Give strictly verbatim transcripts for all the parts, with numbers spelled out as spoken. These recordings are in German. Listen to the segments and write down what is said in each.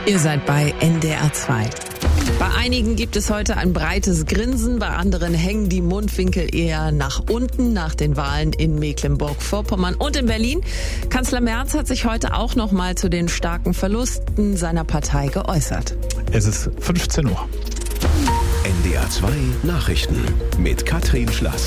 Ihr seid bei N D R zwei. Bei einigen gibt es heute ein breites Grinsen, bei anderen hängen die Mundwinkel eher nach unten nach den Wahlen in Mecklenburg-Vorpommern und in Berlin. Kanzler Merz hat sich heute auch noch mal zu den starken Verlusten seiner Partei geäußert. Es ist fünfzehn Uhr. N D R zwei Nachrichten mit Katrin Schlass.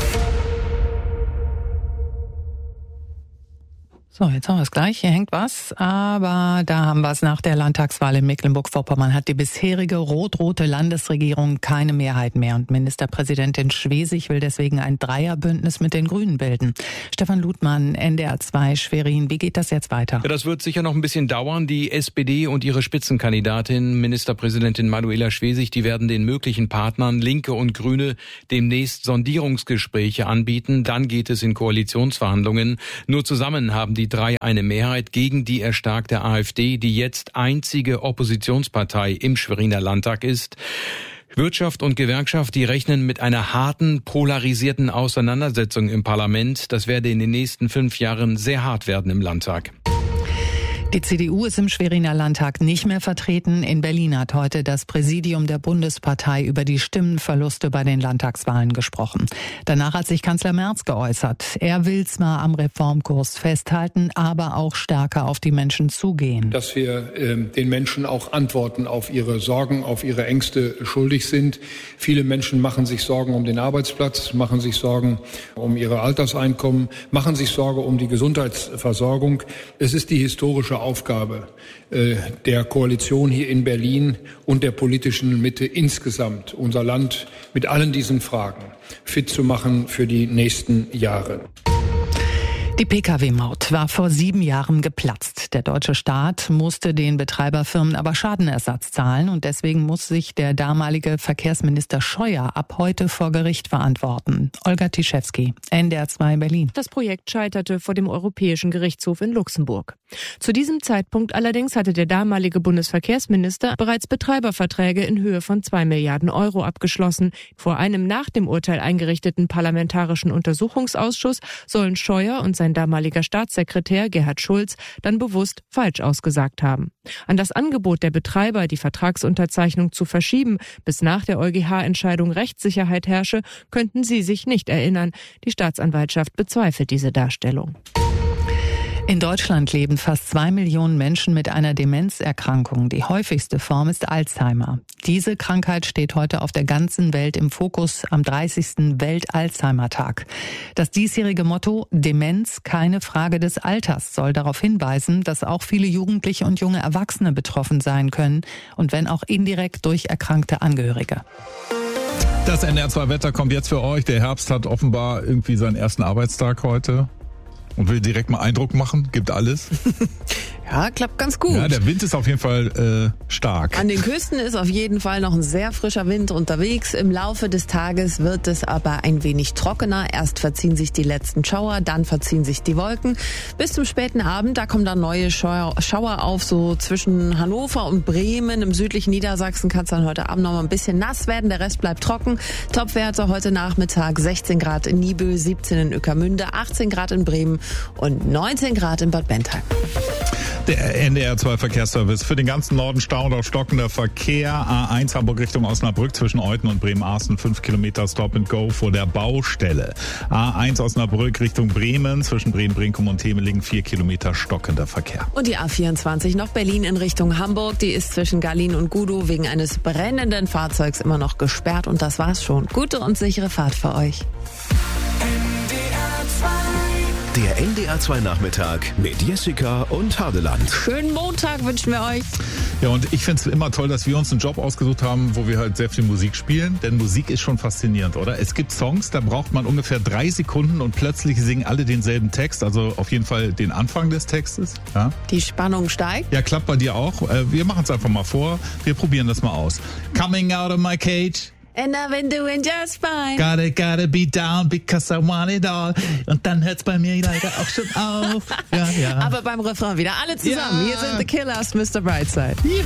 So, jetzt haben wir es gleich. Hier hängt was, aber da haben wir es. Nach der Landtagswahl in Mecklenburg-Vorpommern hat die bisherige rot-rote Landesregierung keine Mehrheit mehr und Ministerpräsidentin Schwesig will deswegen ein Dreierbündnis mit den Grünen bilden. Stefan Ludmann, N D R zwei Schwerin, wie geht das jetzt weiter? Ja, das wird sicher noch ein bisschen dauern. Die S P D und ihre Spitzenkandidatin, Ministerpräsidentin Manuela Schwesig, die werden den möglichen Partnern Linke und Grüne demnächst Sondierungsgespräche anbieten. Dann geht es in Koalitionsverhandlungen. Nur zusammen haben die drei eine Mehrheit gegen die erstarkte AfD, die jetzt einzige Oppositionspartei im Schweriner Landtag ist. Wirtschaft und Gewerkschaft, die rechnen mit einer harten, polarisierten Auseinandersetzung im Parlament. Das werde in den nächsten fünf Jahren sehr hart werden im Landtag. Die C D U ist im Schweriner Landtag nicht mehr vertreten. In Berlin hat heute das Präsidium der Bundespartei über die Stimmenverluste bei den Landtagswahlen gesprochen. Danach hat sich Kanzler Merz geäußert. Er will zwar am Reformkurs festhalten, aber auch stärker auf die Menschen zugehen. Dass wir äh, den Menschen auch Antworten auf ihre Sorgen, auf ihre Ängste schuldig sind. Viele Menschen machen sich Sorgen um den Arbeitsplatz, machen sich Sorgen um ihre Alterseinkommen, machen sich Sorge um die Gesundheitsversorgung. Es ist die historische Aufgabe äh, der Koalition hier in Berlin und der politischen Mitte insgesamt, unser Land mit allen diesen Fragen fit zu machen für die nächsten Jahre. Die Pkw-Maut war vor sieben Jahren geplatzt. Der deutsche Staat musste den Betreiberfirmen aber Schadenersatz zahlen und deswegen muss sich der damalige Verkehrsminister Scheuer ab heute vor Gericht verantworten. Olga Tischewski, N D R zwei Berlin. Das Projekt scheiterte vor dem Europäischen Gerichtshof in Luxemburg. Zu diesem Zeitpunkt allerdings hatte der damalige Bundesverkehrsminister bereits Betreiberverträge in Höhe von zwei Milliarden Euro abgeschlossen. Vor einem nach dem Urteil eingerichteten parlamentarischen Untersuchungsausschuss sollen Scheuer und sein damaliger Staatssekretär Gerhard Schulz dann bewusst falsch ausgesagt haben. An das Angebot der Betreiber, die Vertragsunterzeichnung zu verschieben, bis nach der EuGH-Entscheidung Rechtssicherheit herrsche, könnten sie sich nicht erinnern. Die Staatsanwaltschaft bezweifelt diese Darstellung. In Deutschland leben fast zwei Millionen Menschen mit einer Demenzerkrankung. Die häufigste Form ist Alzheimer. Diese Krankheit steht heute auf der ganzen Welt im Fokus am dreißigsten Welt-Alzheimer-Tag. Das diesjährige Motto Demenz, keine Frage des Alters soll darauf hinweisen, dass auch viele Jugendliche und junge Erwachsene betroffen sein können und wenn auch indirekt durch erkrankte Angehörige. Das N D R zwei Wetter kommt jetzt für euch. Der Herbst hat offenbar irgendwie seinen ersten Arbeitstag heute. Und will direkt mal Eindruck machen, gibt alles. Ja, klappt ganz gut. Ja, der Wind ist auf jeden Fall äh, stark. An den Küsten ist auf jeden Fall noch ein sehr frischer Wind unterwegs. Im Laufe des Tages wird es aber ein wenig trockener. Erst verziehen sich die letzten Schauer, dann verziehen sich die Wolken. Bis zum späten Abend, da kommen dann neue Schauer, Schauer auf, so zwischen Hannover und Bremen. Im südlichen Niedersachsen kann es dann heute Abend noch mal ein bisschen nass werden. Der Rest bleibt trocken. Topwerte heute Nachmittag sechzehn Grad in Niebüll, siebzehn in Ueckermünde, achtzehn Grad in Bremen und neunzehn Grad in Bad Bentheim. Der N D R zwei Verkehrsservice. Für den ganzen Norden Stau und auch stockender Verkehr. A eins Hamburg Richtung Osnabrück zwischen Euten und Bremen-Arsten. fünf Kilometer Stop and Go vor der Baustelle. A eins Osnabrück Richtung Bremen zwischen Bremen, Brinkum und Temelingen. vier Kilometer stockender Verkehr. Und die A vierundzwanzig noch Berlin in Richtung Hamburg. Die ist zwischen Gallien und Gudow wegen eines brennenden Fahrzeugs immer noch gesperrt. Und das war's schon. Gute und sichere Fahrt für euch. Der N D R zwei Nachmittag mit Jessica und Hadeland. Schönen Montag wünschen wir euch. Ja, und ich finde es immer toll, dass wir uns einen Job ausgesucht haben, wo wir halt sehr viel Musik spielen. Denn Musik ist schon faszinierend, oder? Es gibt Songs, da braucht man ungefähr drei Sekunden und plötzlich singen alle denselben Text. Also auf jeden Fall den Anfang des Textes. Ja. Die Spannung steigt. Ja, klappt bei dir auch. Wir machen es einfach mal vor. Wir probieren das mal aus. Coming out of my cage. And I've been doing just fine. Gotta, gotta be down because I want it all. Und dann hört's bei mir leider auch schon auf. Ja, ja. Aber beim Refrain wieder alle zusammen. Ja. Hier sind The Killers, Mister Brightside. Juhu.